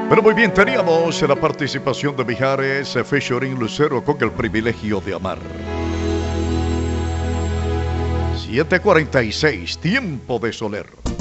Bueno, muy bien, teníamos la participación de Mijares, featuring Lucero con El Privilegio de Amar. 7:46, tiempo de Soler.